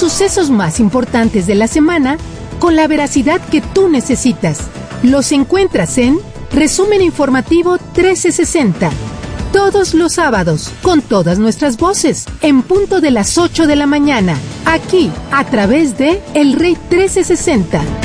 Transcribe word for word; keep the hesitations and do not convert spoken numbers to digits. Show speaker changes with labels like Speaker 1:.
Speaker 1: sucesos más importantes de la semana con la veracidad que tú necesitas. Los encuentras en Resumen Informativo trece sesenta. Todos los sábados, con todas nuestras voces, en punto de las ocho de la mañana, aquí, a través de El Rey trece sesenta.